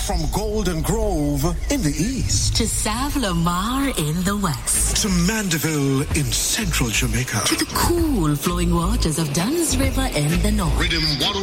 From Golden Grove in the east to Savlamar in the west to Mandeville in central Jamaica to the cool flowing waters of Dunn's River in the north. Rhythm